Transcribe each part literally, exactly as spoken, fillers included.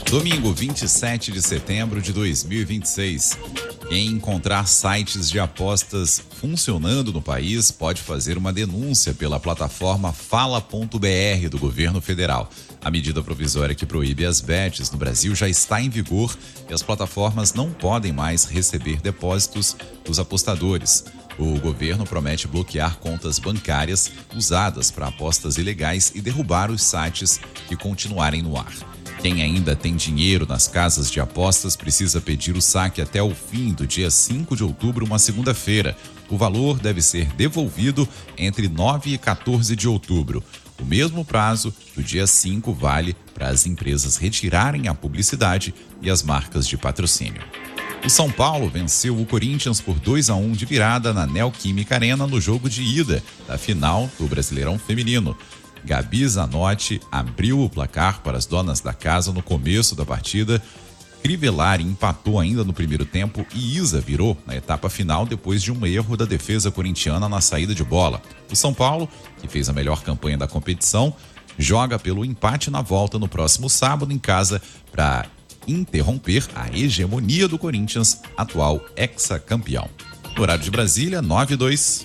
Domingo, vinte e sete de setembro de dois mil e vinte e seis. Quem encontrar sites de apostas funcionando no país pode fazer uma denúncia pela plataforma fala ponto b r do governo federal. A medida provisória que proíbe as bets no Brasil já está em vigor e as plataformas não podem mais receber depósitos dos apostadores. O governo promete bloquear contas bancárias usadas para apostas ilegais e derrubar os sites que continuarem no ar. Quem ainda tem dinheiro nas casas de apostas precisa pedir o saque até o fim do dia cinco de outubro, uma segunda-feira. O valor deve ser devolvido entre nove e quatorze de outubro. O mesmo prazo do dia cinco vale para as empresas retirarem a publicidade e as marcas de patrocínio. O São Paulo venceu o Corinthians por dois a um de virada na Neoquímica Arena no jogo de ida da final do Brasileirão Feminino. Gabi Zanotti abriu o placar para as donas da casa no começo da partida. Crivellari empatou ainda no primeiro tempo e Isa virou na etapa final depois de um erro da defesa corintiana na saída de bola. O São Paulo, que fez a melhor campanha da competição, joga pelo empate na volta no próximo sábado em casa para interromper a hegemonia do Corinthians, atual hexacampeão. No horário de Brasília, nove e dois.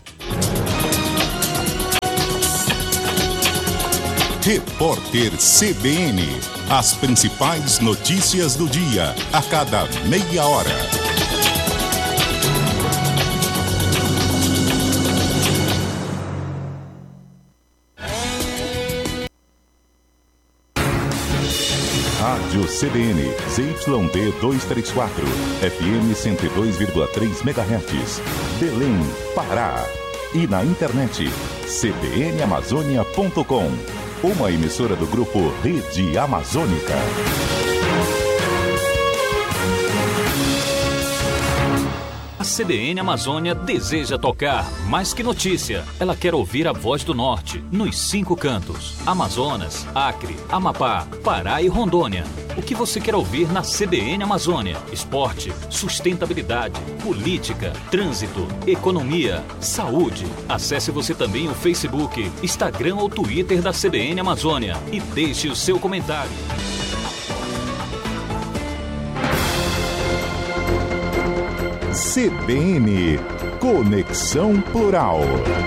Repórter C B N. As principais notícias do dia, a cada meia hora. Rádio C B N, Z Y D duzentos e trinta e quatro, F M cento e dois vírgula três megahertz, Belém, Pará. E na internet, c b n amazônia ponto com. Uma emissora do grupo Rede Amazônica. A C B N Amazônia deseja tocar mais que notícia. Ela quer ouvir a voz do norte, nos cinco cantos: Amazonas, Acre, Amapá, Pará e Rondônia. O que você quer ouvir na C B N Amazônia? Esporte, sustentabilidade, política, trânsito, economia, saúde. Acesse você também o Facebook, Instagram ou Twitter da C B N Amazônia e deixe o seu comentário. C B N Conexão Plural.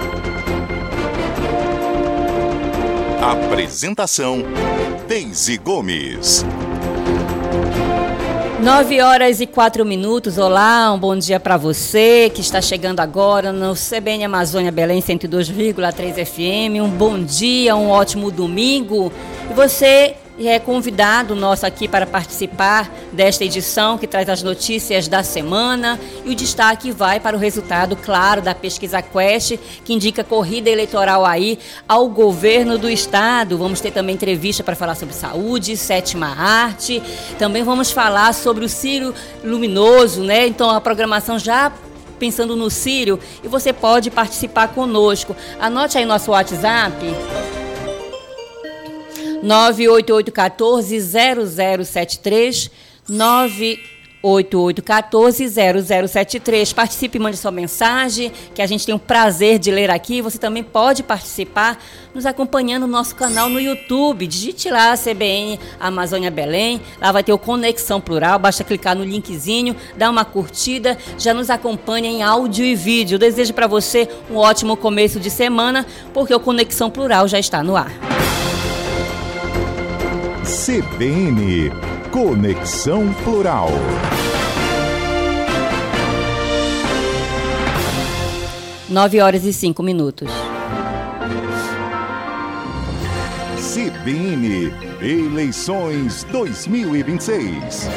Apresentação: Deise Gomes. Nove horas e quatro minutos. Olá, um bom dia para você que está chegando agora no C B N Amazônia Belém cento e dois vírgula três F M. Um bom dia, um ótimo domingo. E você é convidado nosso aqui para participar desta edição que traz as notícias da semana, e o destaque vai para o resultado, claro, da pesquisa Quest, que indica corrida eleitoral aí ao governo do estado. Vamos ter também entrevista para falar sobre saúde, sétima arte, também vamos falar sobre o Círio Luminoso, né? Então a programação já pensando no Círio, e você pode participar conosco. Anote aí nosso WhatsApp: nove oito oito um quatro zero zero sete três, nove oito oito um quatro zero zero sete três. Participe e mande sua mensagem, que a gente tem o prazer de ler aqui. Você também pode participar nos acompanhando no nosso canal no YouTube. Digite lá C B N Amazônia Belém, lá vai ter o Conexão Plural, basta clicar no linkzinho, dar uma curtida, já nos acompanha em áudio e vídeo. Eu desejo para você um ótimo começo de semana, porque o Conexão Plural já está no ar. C B N Conexão Plural. Nove horas e cinco minutos. C B N Eleições dois mil e vinte e seis.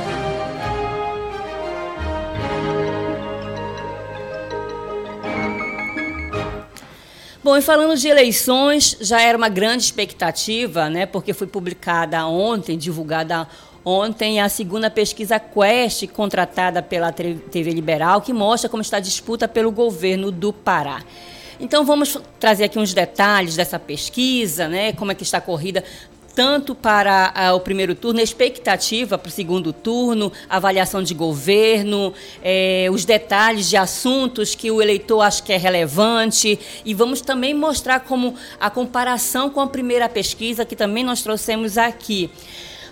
Bom, e falando de eleições, já era uma grande expectativa, né? Porque foi publicada ontem, divulgada ontem, a segunda pesquisa Quest, contratada pela T V Liberal, que mostra como está a disputa pelo governo do Pará. Então, vamos trazer aqui uns detalhes dessa pesquisa, né? Como é que está a corrida, tanto para ah, o primeiro turno, a expectativa para o segundo turno, avaliação de governo, eh, os detalhes de assuntos que o eleitor acha que é relevante, e vamos também mostrar como a comparação com a primeira pesquisa, que também nós trouxemos aqui.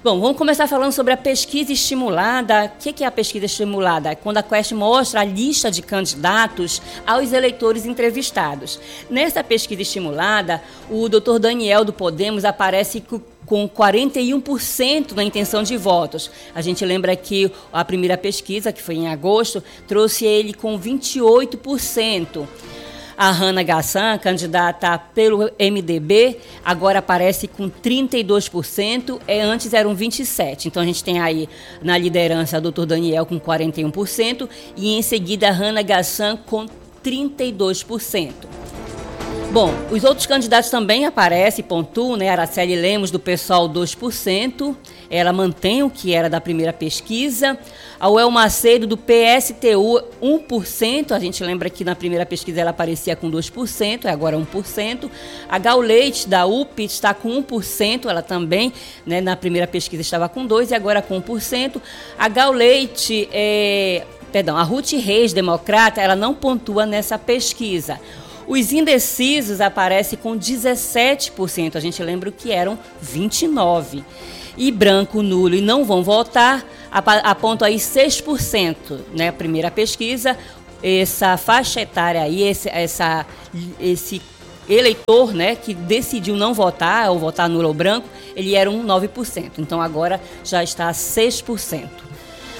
Bom, vamos começar falando sobre a pesquisa estimulada. O que é a pesquisa estimulada? É quando a Quest mostra a lista de candidatos aos eleitores entrevistados. Nessa pesquisa estimulada, o doutor Daniel do Podemos aparece com quarenta e um por cento na intenção de votos. A gente lembra que a primeira pesquisa, que foi em agosto, trouxe ele com vinte e oito por cento. A Hannah Gassan, candidata pelo M D B, agora aparece com trinta e dois por cento, é, antes eram vinte e sete por cento. Então a gente tem aí na liderança o doutor Daniel com quarenta e um por cento e em seguida a Hannah Gassan com trinta e dois por cento. Bom, os outros candidatos também aparecem, pontuam, né? Araceli Lemos, do PSOL, dois por cento. Ela mantém o que era da primeira pesquisa. A Uel Macedo, do P S T U, um por cento. A gente lembra que na primeira pesquisa ela aparecia com dois por cento, é agora um por cento. A Gal Leite, da U P, está com um por cento. Ela também, né, na primeira pesquisa estava com dois por cento e agora com um por cento. A Gal Leite, é... perdão, a Ruth Reis, democrata, ela não pontua nessa pesquisa. Os indecisos aparecem com dezessete por cento, a gente lembra que eram vinte e nove por cento. E branco, nulo e não vão votar, apontam aí seis por cento, né? A primeira pesquisa, essa faixa etária aí, esse, essa, esse eleitor, né, que decidiu não votar, ou votar nulo ou branco, ele era um nove por cento, então agora já está a seis por cento.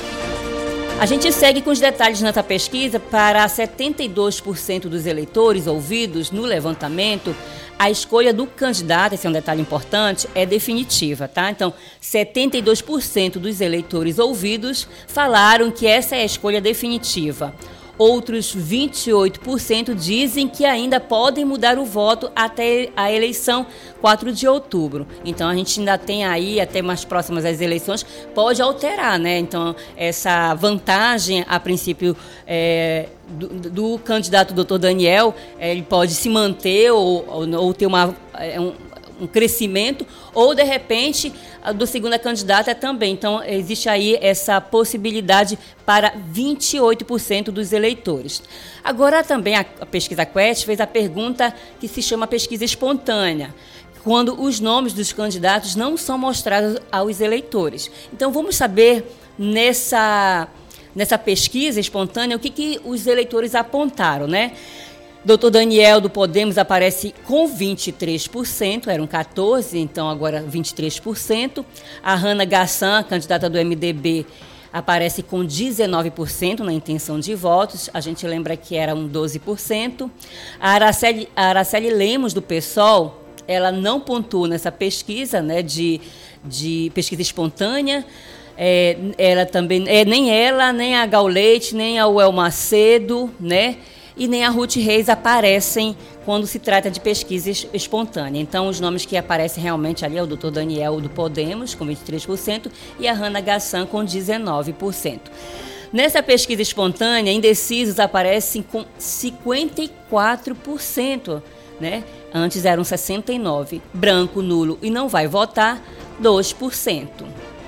A gente segue com os detalhes nessa pesquisa. Para setenta e dois por cento dos eleitores ouvidos no levantamento, a escolha do candidato, esse é um detalhe importante, é definitiva, tá? Então, setenta e dois por cento dos eleitores ouvidos falaram que essa é a escolha definitiva. Outros vinte e oito por cento dizem que ainda podem mudar o voto até a eleição quatro de outubro. Então, a gente ainda tem aí, até mais próximas às eleições, pode alterar, né? Então, essa vantagem, a princípio, é, do, do candidato doutor Daniel, é, ele pode se manter ou, ou, ou ter uma... É, um, um crescimento, ou de repente a do segunda candidata também. Então existe aí essa possibilidade para vinte e oito por cento dos eleitores. Agora também a, a pesquisa Quest fez a pergunta que se chama pesquisa espontânea, quando os nomes dos candidatos não são mostrados aos eleitores. Então vamos saber nessa, nessa pesquisa espontânea o que, que os eleitores apontaram, né? doutor Daniel do Podemos aparece com vinte e três por cento, eram quatorze por cento, então agora vinte e três por cento. A Hannah Gassan, candidata do M D B, aparece com dezenove por cento na intenção de votos, a gente lembra que era um doze por cento. A Araceli, a Araceli Lemos, do PSOL, ela não pontuou nessa pesquisa, né, de, de pesquisa espontânea. É, ela também, é, nem ela, nem a Gal Leite, nem a Uel Macedo, né? E nem a Ruth Reis aparecem quando se trata de pesquisa espontânea. Então, os nomes que aparecem realmente ali é o doutor Daniel do Podemos, com vinte e três por cento, e a Hannah Gassan, com dezenove por cento. Nessa pesquisa espontânea, indecisos aparecem com cinquenta e quatro por cento, né? Antes eram sessenta e nove por cento. Branco, nulo e não vai votar, dois por cento.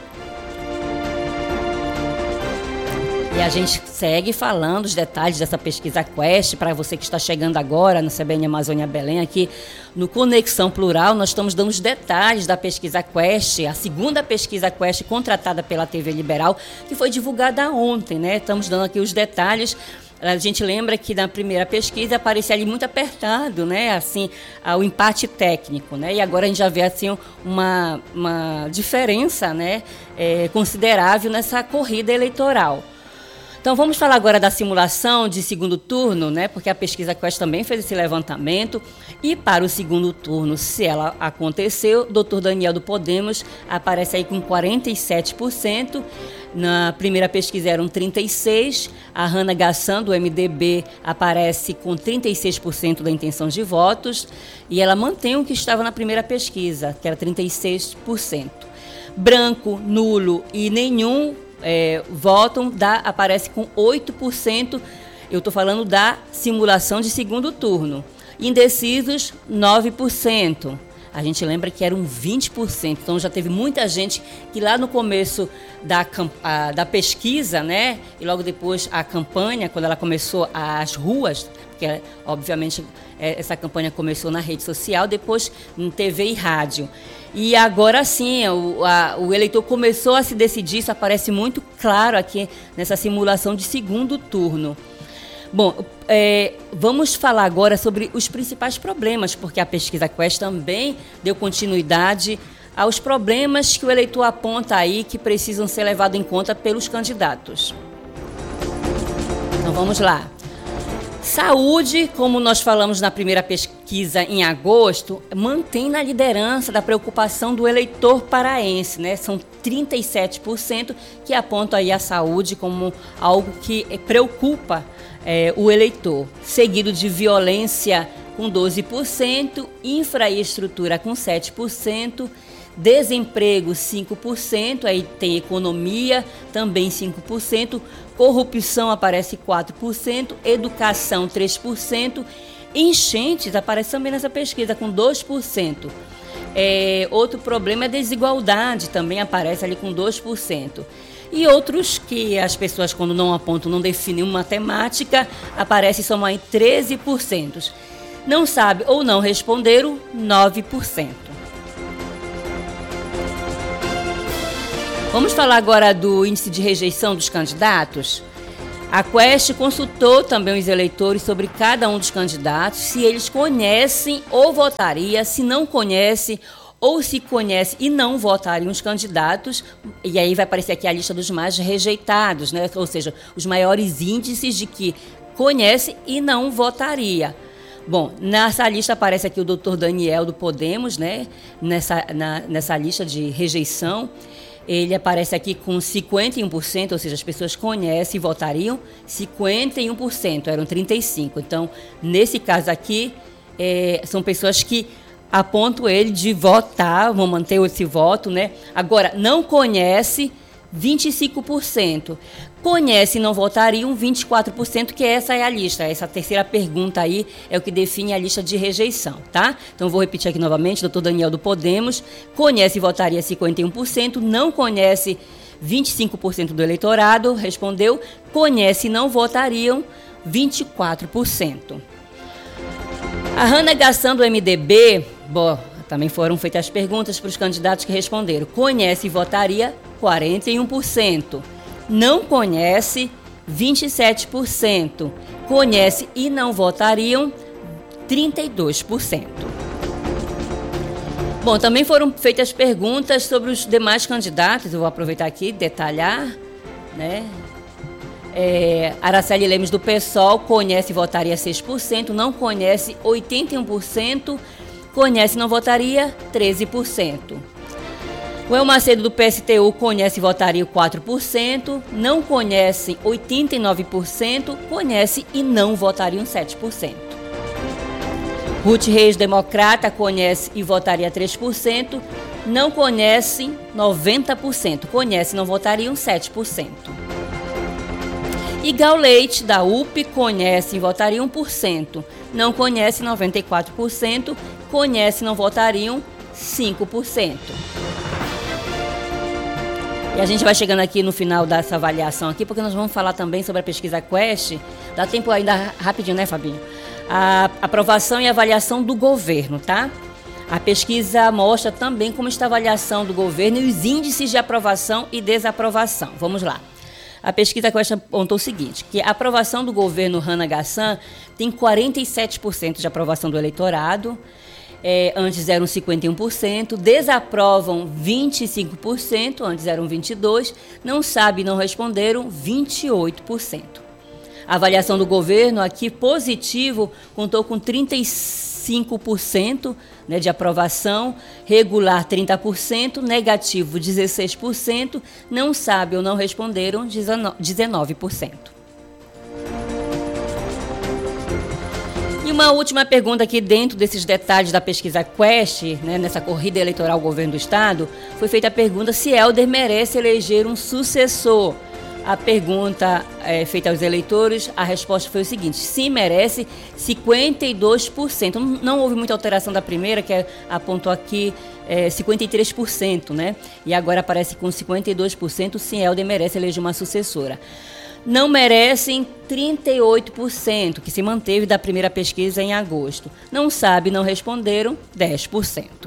E a gente segue falando os detalhes dessa pesquisa Quest. Para você que está chegando agora no C B N Amazônia Belém, aqui no Conexão Plural, nós estamos dando os detalhes da pesquisa Quest, a segunda pesquisa Quest contratada pela T V Liberal, que foi divulgada ontem, né? Estamos dando aqui os detalhes. A gente lembra que na primeira pesquisa aparecia ali muito apertado, né? Assim, o empate técnico, né? E agora a gente já vê assim uma, uma diferença, né? É, considerável nessa corrida eleitoral. Então, vamos falar agora da simulação de segundo turno, né? Porque a pesquisa Quest também fez esse levantamento. E para o segundo turno, se ela aconteceu, o doutor Daniel do Podemos aparece aí com quarenta e sete por cento. Na primeira pesquisa eram trinta e seis por cento. A Hannah Gassan, do M D B, aparece com trinta e seis por cento da intenção de votos. E ela mantém o que estava na primeira pesquisa, que era trinta e seis por cento. Branco, nulo e nenhum É, votam, dá, aparece com oito por cento. Eu estou falando da simulação de segundo turno. Indecisos, nove por cento. A gente lembra que eram vinte por cento. Então já teve muita gente que lá no começo da, a, da pesquisa, né, e logo depois a campanha, quando ela começou as ruas porque, obviamente, é, essa campanha começou na rede social, depois em T V e rádio. E agora sim, o, a, o eleitor começou a se decidir, isso aparece muito claro aqui nessa simulação de segundo turno. Bom, é, vamos falar agora sobre os principais problemas, porque a pesquisa Quest também deu continuidade aos problemas que o eleitor aponta aí que precisam ser levados em conta pelos candidatos. Então vamos lá. Saúde, como nós falamos na primeira pesquisa em agosto, mantém na liderança da preocupação do eleitor paraense, né? São trinta e sete por cento que apontam aí a saúde como algo que preocupa é, o eleitor, seguido de violência com doze por cento, infraestrutura com sete por cento, desemprego cinco por cento, aí tem economia também cinco por cento, corrupção aparece quatro por cento, educação três por cento, enchentes aparece também nessa pesquisa com dois por cento. É, outro problema é desigualdade, também aparece ali com dois por cento. E outros que as pessoas, quando não apontam, não definem uma temática, aparece só aí treze por cento. Não sabe ou não responderam, nove por cento. Vamos falar agora do índice de rejeição dos candidatos? A Quest consultou também os eleitores sobre cada um dos candidatos, se eles conhecem ou votaria, se não conhece ou se conhece e não votariam os candidatos, e aí vai aparecer aqui a lista dos mais rejeitados, né? Ou seja, os maiores índices de que conhece e não votaria. Bom, nessa lista aparece aqui o doutor Daniel do Podemos, né? Nessa, na, nessa lista de rejeição. Ele aparece aqui com cinquenta e um por cento, ou seja, as pessoas conhecem e votariam, cinquenta e um por cento, eram trinta e cinco por cento. Então, nesse caso aqui, é, são pessoas que apontam ele de votar, vão manter esse voto, né? Agora, não conhece, vinte e cinco por cento. Conhece e não votariam, vinte e quatro por cento, que essa é a lista. Essa terceira pergunta aí é o que define a lista de rejeição, tá? Então, vou repetir aqui novamente, doutor Daniel do Podemos, conhece e votaria cinquenta e um por cento, não conhece vinte e cinco por cento do eleitorado, respondeu, conhece e não votariam, vinte e quatro por cento. A renegação do M D B, bom, também foram feitas as perguntas para os candidatos que responderam. Conhece e votaria, quarenta e um por cento. Não conhece, vinte e sete por cento. Conhece e não votariam, trinta e dois por cento. Bom, também foram feitas perguntas sobre os demais candidatos. Eu vou aproveitar aqui e detalhar, né? É, Araceli Lemes do PSOL, conhece e votaria seis por cento. Não conhece, oitenta e um por cento. Conhece e não votaria, treze por cento. O El Macedo do P S T U conhece e votaria quatro por cento, não conhece oitenta e nove por cento, conhece e não votaria sete por cento. Ruth Reis, Democrata, conhece e votaria três por cento, não conhece noventa por cento, conhece e não votaria sete por cento. E Gal Leite, da U P, conhece e votaria um por cento, não conhece noventa e quatro por cento, conhece e não votariam cinco por cento. E a gente vai chegando aqui no final dessa avaliação aqui, porque nós vamos falar também sobre a pesquisa Quest. Dá tempo ainda rapidinho, né, Fabinho? A aprovação e avaliação do governo, tá? A pesquisa mostra também como está a avaliação do governo e os índices de aprovação e desaprovação. Vamos lá. A pesquisa Quest apontou o seguinte, que a aprovação do governo Rana Gassan tem quarenta e sete por cento de aprovação do eleitorado, É, antes eram cinquenta e um por cento, desaprovam vinte e cinco por cento, antes eram vinte e dois por cento, não sabe e não responderam vinte e oito por cento. A avaliação do governo aqui positivo contou com trinta e cinco por cento, né, de aprovação, regular trinta por cento, negativo dezesseis por cento, não sabe ou não responderam dezenove por cento. E uma última pergunta aqui dentro desses detalhes da pesquisa Quest, né, nessa corrida eleitoral ao governo do Estado, foi feita a pergunta se Helder merece eleger um sucessor. A pergunta é, feita aos eleitores, a resposta foi o seguinte, sim, merece, cinquenta e dois por cento. Não, não houve muita alteração da primeira, que é, apontou aqui é, cinquenta e três por cento, né? E agora aparece com cinquenta e dois por cento, sim, Helder merece eleger uma sucessora. não merecem trinta e oito por cento, que se manteve da primeira pesquisa em agosto. Não sabe, não responderam, dez por cento.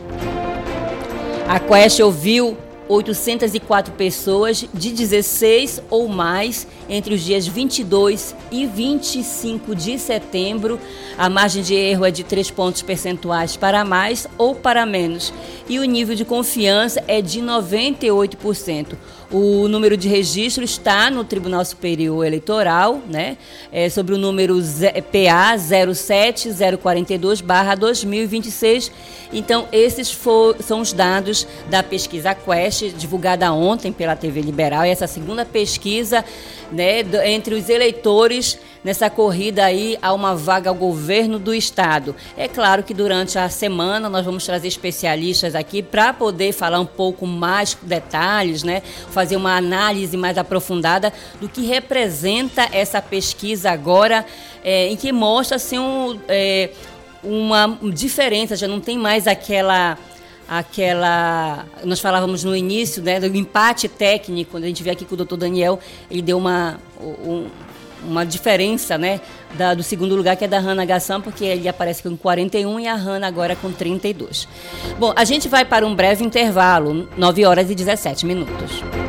A Quest ouviu oitocentas e quatro pessoas de dezesseis ou mais entre os dias vinte e dois e vinte e cinco de setembro. A margem de erro é de três pontos percentuais para mais ou para menos. E o nível de confiança é de noventa e oito por cento. O número de registro está no Tribunal Superior Eleitoral, né? É sobre o número P A zero sete zero quatro dois barra dois mil e vinte e seis. Então, esses for, são os dados da pesquisa Quest, divulgada ontem pela T V Liberal. E essa segunda pesquisa, né, entre os eleitores nessa corrida aí a uma vaga ao governo do Estado. É claro que durante a semana nós vamos trazer especialistas aqui para poder falar um pouco mais detalhes, né, fazer uma análise mais aprofundada do que representa essa pesquisa agora, é, em que mostra assim, um, é, uma diferença, já não tem mais aquela... aquela, nós falávamos no início, né, do empate técnico. Quando a gente vê aqui com o doutor Daniel, ele deu uma, um, uma diferença, né, da, do segundo lugar, que é da Hannah Gassan, porque ele aparece com quarenta e um e a Hannah agora com trinta e dois. Bom, a gente vai para um breve intervalo, nove horas e dezessete minutos.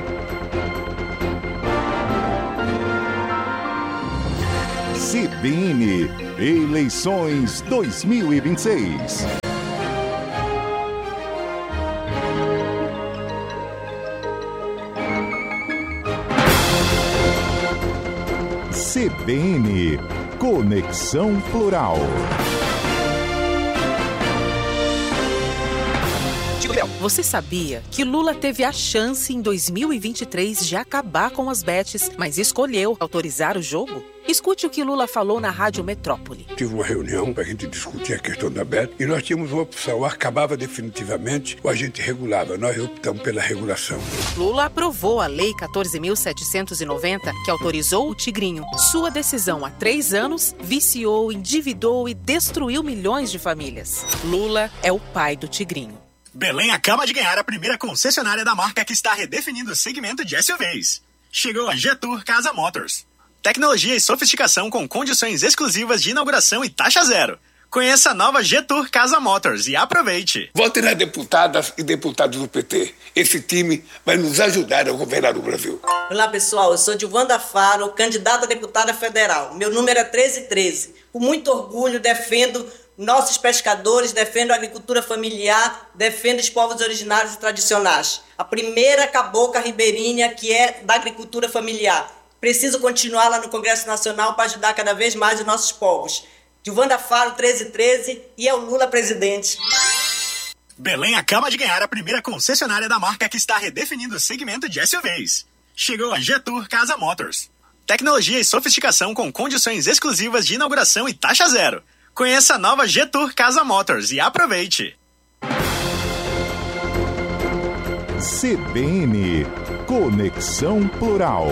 C B N Eleições dois mil e vinte e seis. C B N Conexão Plural. Você sabia que Lula teve a chance em dois mil e vinte e três de acabar com as bets, mas escolheu autorizar o jogo? Escute o que Lula falou na Rádio Metrópole. Tive uma reunião para a gente discutir a questão da bet e nós tínhamos uma opção: ou acabava definitivamente ou a gente regulava. Nós optamos pela regulação. Lula aprovou a Lei quatorze mil setecentos e noventa, que autorizou o Tigrinho. Sua decisão há três anos viciou, endividou e destruiu milhões de famílias. Lula é o pai do Tigrinho. Belém acaba de ganhar a primeira concessionária da marca que está redefinindo o segmento de S U Vs. Chegou a G-Tour Casa Motors. Tecnologia e sofisticação com condições exclusivas de inauguração e taxa zero. Conheça a nova G-Tour Casa Motors e aproveite. Vote nas deputadas e deputados do P T. Esse time vai nos ajudar a governar o Brasil. Olá, pessoal. Eu sou Gilvanda Faro, candidata a deputada federal. Meu número é treze treze. Com muito orgulho defendo nossos pescadores, defendo a agricultura familiar, defendo os povos originários e tradicionais. A primeira cabocla ribeirinha que é da agricultura familiar. Preciso continuar lá no Congresso Nacional para ajudar cada vez mais os nossos povos. Gilvanda Faro, treze treze, e é o Lula presidente. Belém acaba de ganhar a primeira concessionária da marca que está redefinindo o segmento de S U Vs. Chegou a G-Tour Casa Motors. Tecnologia e sofisticação com condições exclusivas de inauguração e taxa zero. Conheça a nova G-Tour Casa Motors e aproveite. C B N Conexão Plural.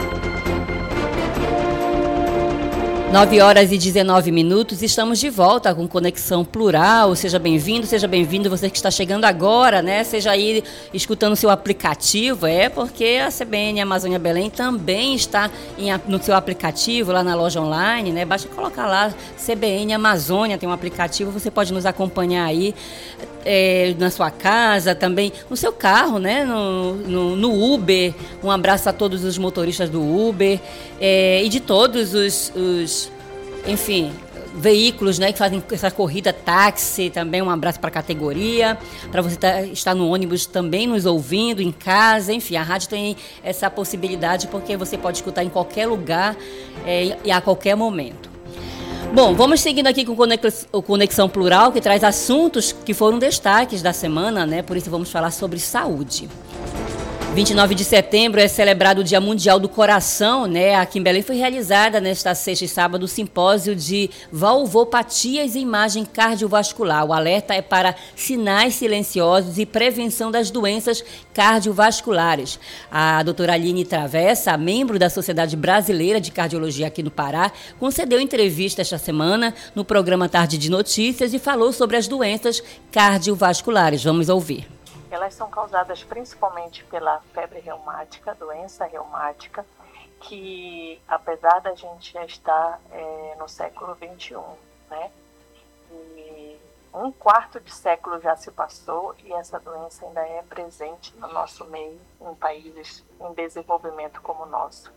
nove horas e dezenove minutos, estamos de volta com Conexão Plural. Seja bem-vindo, seja bem-vindo você que está chegando agora, né? Seja aí escutando o seu aplicativo, é porque a C B N Amazônia Belém também está em, no seu aplicativo, lá na loja online, né? Basta colocar lá C B N Amazônia, tem um aplicativo, você pode nos acompanhar aí é, na sua casa, também no seu carro, né? No, no, no Uber. Um abraço a todos os motoristas do Uber é, e de todos os, os enfim, veículos, né, que fazem essa corrida táxi, também um abraço para a categoria, para você tá, estar no ônibus também nos ouvindo, em casa, enfim, a rádio tem essa possibilidade porque você pode escutar em qualquer lugar é, e a qualquer momento. Bom, vamos seguindo aqui com o Conexão Plural, que traz assuntos que foram destaques da semana, né, por isso vamos falar sobre saúde. vinte e nove de setembro é celebrado o Dia Mundial do Coração, né? Aqui em Belém foi realizada nesta sexta e sábado o simpósio de valvopatias e imagem cardiovascular. O alerta é para sinais silenciosos e prevenção das doenças cardiovasculares. A doutora Aline Travessa, membro da Sociedade Brasileira de Cardiologia aqui no Pará, concedeu entrevista esta semana no programa Tarde de Notícias e falou sobre as doenças cardiovasculares. Vamos ouvir. Elas são causadas principalmente pela febre reumática, doença reumática, que, apesar da gente já estar é, no século vinte e um, né, e um quarto de século já se passou e essa doença ainda é presente no nosso meio, em países em desenvolvimento como o nosso.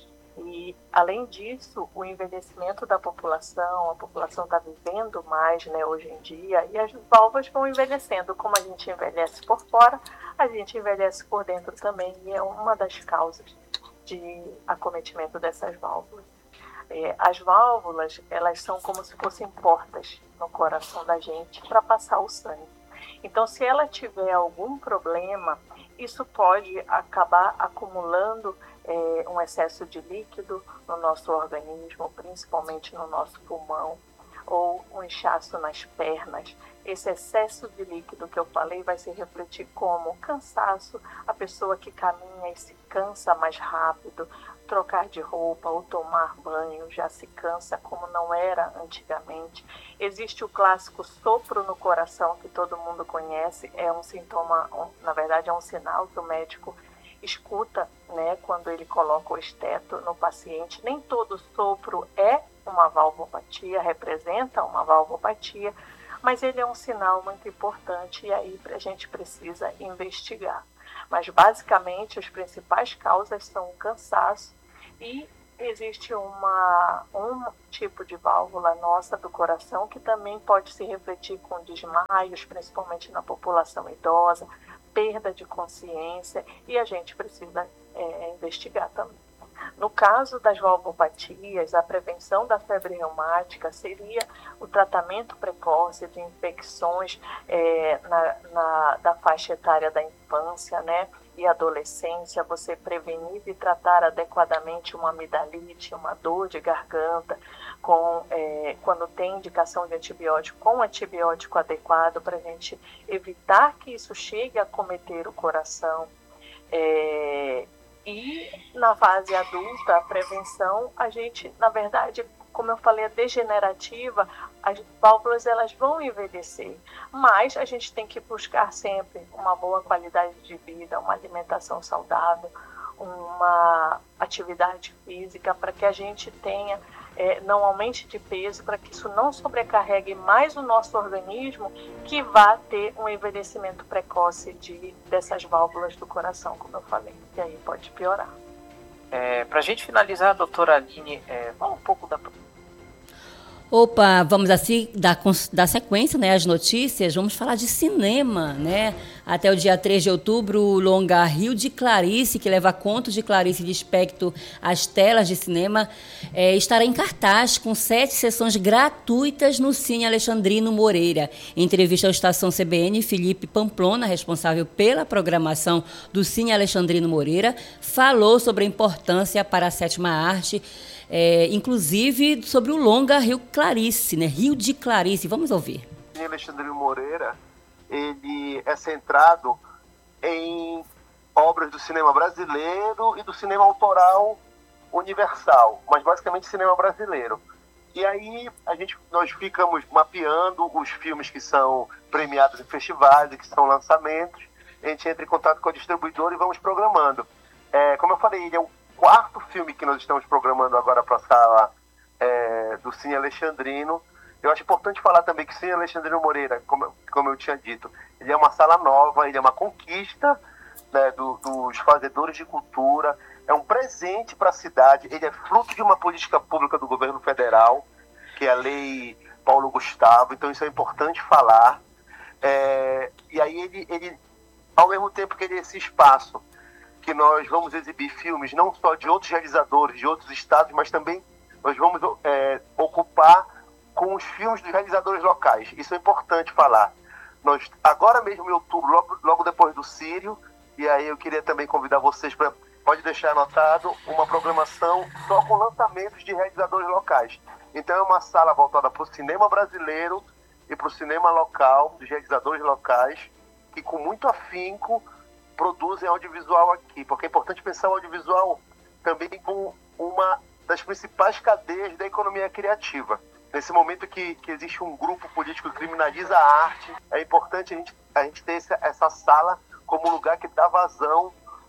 E, além disso, o envelhecimento da população, a população está vivendo mais, né, hoje em dia, e as válvulas vão envelhecendo. Como a gente envelhece por fora, a gente envelhece por dentro também, e é uma das causas de acometimento dessas válvulas. É, as válvulas, elas são como se fossem portas no coração da gente para passar o sangue. Então, se ela tiver algum problema, isso pode acabar acumulando é, um excesso de líquido no nosso organismo, principalmente no nosso pulmão, ou um inchaço nas pernas. Esse excesso de líquido que eu falei vai se refletir como cansaço, a pessoa que caminha e se cansa mais rápido, trocar de roupa ou tomar banho já se cansa como não era antigamente. Existe o clássico sopro no coração que todo mundo conhece, é um sintoma, um, na verdade é um sinal que o médico escuta, né, quando ele coloca o esteto no paciente. Nem todo sopro é uma valvopatia, representa uma valvopatia, mas ele é um sinal muito importante e aí a gente precisa investigar. Mas basicamente as principais causas são o cansaço e existe uma, um tipo de válvula nossa do coração que também pode se refletir com desmaios, principalmente na população idosa, perda de consciência, e a gente precisa é, investigar também. No caso das valvopatias, a prevenção da febre reumática seria o tratamento precoce de infecções é, na, na, da faixa etária da infância, né, e adolescência, você prevenir e tratar adequadamente uma amidalite, uma dor de garganta, com, é, quando tem indicação de antibiótico, com antibiótico adequado, para a gente evitar que isso chegue a acometer o coração. É, e na fase adulta, a prevenção, a gente, na verdade, como eu falei, é degenerativa, as válvulas elas vão envelhecer, mas a gente tem que buscar sempre uma boa qualidade de vida, uma alimentação saudável, uma atividade física para que a gente tenha, é, não aumente de peso, para que isso não sobrecarregue mais o nosso organismo, que vá ter um envelhecimento precoce de, dessas válvulas do coração, como eu falei, e aí pode piorar. É, para a gente finalizar, doutora Aline, é, fala um pouco da... Opa, vamos assim dar, dar sequência, né, às notícias, vamos falar de cinema, né? Até o dia três de outubro, o longa Rio de Clarice, que leva contos de Clarice Lispector às telas de cinema, é, estará em cartaz com sete sessões gratuitas no Cine Alexandrino Moreira. Em entrevista à Estação C B N, Felipe Pamplona, responsável pela programação do Cine Alexandrino Moreira, falou sobre a importância para a sétima arte, É, inclusive sobre o longa Rio Clarice, né? Rio de Clarice. Vamos ouvir. O Alexandrino Moreira, ele é centrado em obras do cinema brasileiro e do cinema autoral universal, mas basicamente cinema brasileiro. E aí a gente, nós ficamos mapeando os filmes que são premiados em festivais e que são lançamentos. A gente entra em contato com a distribuidora e vamos programando. É, como eu falei, ele é o quarto filme que nós estamos programando agora para a sala é, do Cine Alexandrino. Eu acho importante falar também que o Cine Alexandrino Moreira, como, como eu tinha dito, ele é uma sala nova, ele é uma conquista, né, do, dos fazedores de cultura, é um presente para a cidade, ele é fruto de uma política pública do governo federal, que é a Lei Paulo Gustavo, então isso é importante falar. É, e aí ele, ele, ao mesmo tempo que ele é esse espaço, que nós vamos exibir filmes não só de outros realizadores, de outros estados, mas também nós vamos é, ocupar com os filmes dos realizadores locais. Isso é importante falar. Nós, agora mesmo em outubro, logo, logo depois do Sírio, e aí eu queria também convidar vocês para, pode deixar anotado, uma programação só com lançamentos de realizadores locais. Então é uma sala voltada para o cinema brasileiro e para o cinema local, dos realizadores locais, que com muito afinco produzem audiovisual aqui, porque é importante pensar o audiovisual também como uma das principais cadeias da economia criativa. Nesse momento que, que existe um grupo político que criminaliza a arte, é importante a gente, a gente ter essa, essa sala como lugar que dá vazão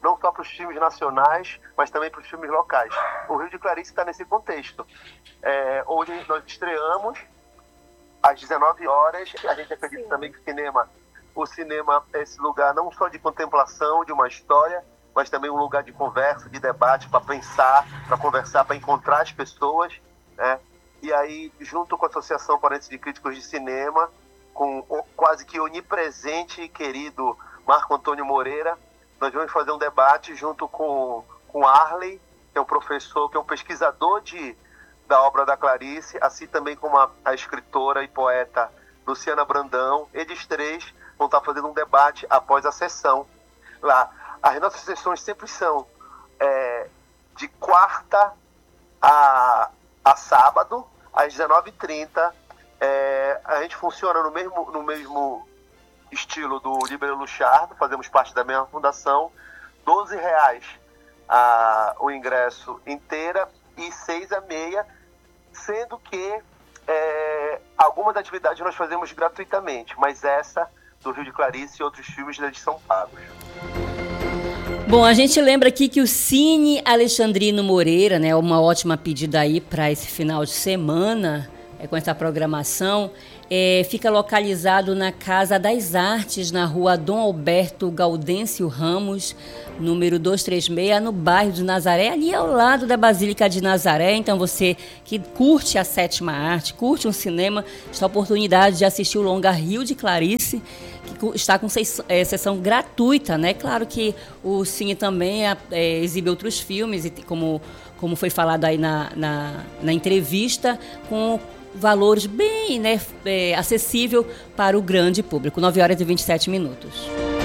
não só para os filmes nacionais, mas também para os filmes locais. O Rio de Clarice está nesse contexto. É, hoje nós estreamos às dezenove horas. A gente acredita também que o cinema, o cinema é esse lugar não só de contemplação de uma história, mas também um lugar de conversa, de debate, para pensar, para conversar, para encontrar as pessoas, né? E aí, junto com a Associação Parentes de Críticos de Cinema, com o quase que onipresente e querido Marco Antônio Moreira, nós vamos fazer um debate junto com com Arley, que é um professor, que é um pesquisador de, da obra da Clarice, assim também como a, a escritora e poeta Luciana Brandão. Eles três vão estar fazendo um debate após a sessão lá. As nossas sessões sempre são é, de quarta a, a sábado, às dezenove e trinta. É, a gente funciona no mesmo, no mesmo estilo do Libero Luchardo, fazemos parte da mesma fundação. doze reais a, o ingresso inteira e seis a meia, sendo que é, algumas atividades nós fazemos gratuitamente, mas essa do Rio de Clarice e outros filmes eles são pagos. Bom, a gente lembra aqui que o Cine Alexandrino Moreira, né, uma ótima pedida aí para esse final de semana, é, com essa programação, é, fica localizado na Casa das Artes, na rua Dom Alberto Gaudêncio Ramos, número duzentos e trinta e seis, no bairro de Nazaré, ali ao lado da Basílica de Nazaré. Então você que curte a sétima arte, curte um cinema, está a oportunidade de assistir o longa Rio de Clarice, que está com é, sessão gratuita, né? Claro que o Cine também é, é, exibe outros filmes, e como, como foi falado aí na, na, na entrevista, com valores bem, né, é, acessível para o grande público. nove horas e vinte e sete minutos.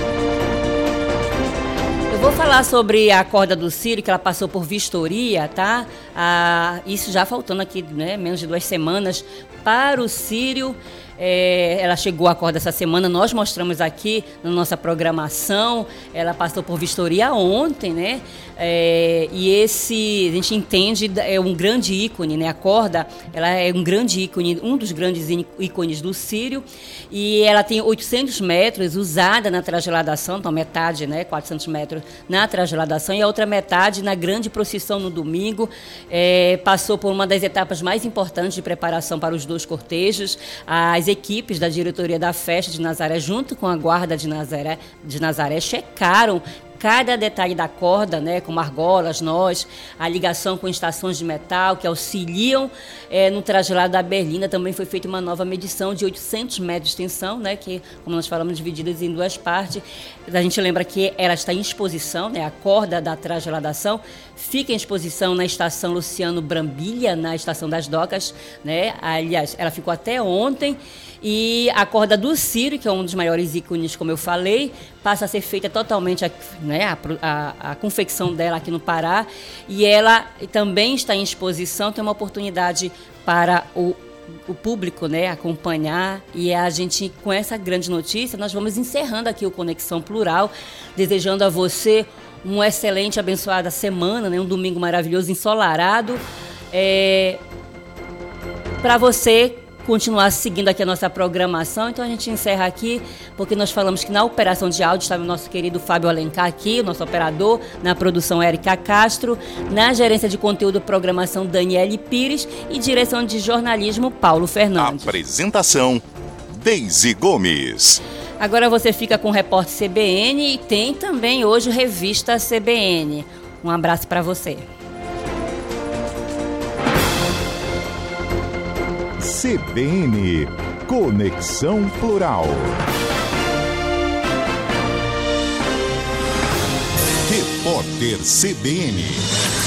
Eu vou falar sobre a corda do Círio, que ela passou por vistoria, tá? Ah, isso já faltando aqui, né, menos de duas semanas para o Círio. É, ela chegou à corda essa semana, nós mostramos aqui na nossa programação. Ela passou por vistoria ontem, né? É, e esse, a gente entende, é um grande ícone, né? A corda, ela é um grande ícone, um dos grandes ícones do Círio, e ela tem oitocentos metros usada na trasladação, então metade, né? quatrocentos metros na trasladação e a outra metade na grande procissão no domingo. É, passou por uma das etapas mais importantes de preparação para os dois cortejos. As equipes da diretoria da festa de Nazaré, junto com a guarda de Nazaré, de Nazaré checaram cada detalhe da corda, né, como argolas, nós, a ligação com estações de metal que auxiliam é, no traslado da berlina. Também foi feita uma nova medição de oitocentos metros de extensão, né, que, como nós falamos, divididas em duas partes. A gente lembra que ela está em exposição, né, a corda da trasladação fica em exposição na estação Luciano Brambilha, na estação das Docas, né, aliás, ela ficou até ontem. E a corda do Círio, que é um dos maiores ícones, como eu falei, passa a ser feita totalmente, né, a, a, a confecção dela aqui no Pará. E ela também está em exposição, tem uma oportunidade para o, o público, né, acompanhar. E a gente, com essa grande notícia, nós vamos encerrando aqui o Conexão Plural, desejando a você uma excelente, abençoada semana, né, um domingo maravilhoso, ensolarado. É, para você continuar seguindo aqui a nossa programação. Então a gente encerra aqui, porque nós falamos que na operação de áudio estava o nosso querido Fábio Alencar aqui, o nosso operador, na produção Érica Castro, na gerência de conteúdo e programação Daniele Pires e direção de jornalismo Paulo Fernandes. Apresentação Deise Gomes. Agora você fica com o Repórter C B N e tem também hoje o Revista C B N. Um abraço para você. C B N Conexão Plural. Repórter C B N.